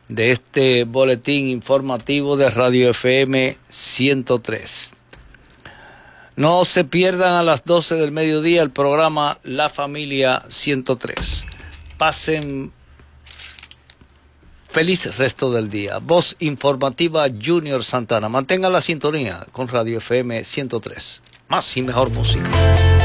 de este boletín informativo de Radio FM 103. No se pierdan a las 12 del mediodía el programa La Familia 103. Pasen feliz resto del día. Voz informativa Junior Santana. Mantengan la sintonía con Radio FM 103. Más y mejor música.